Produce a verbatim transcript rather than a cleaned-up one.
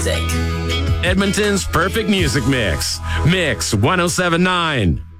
music. Edmonton's perfect music mix. Mix one oh seven point nine.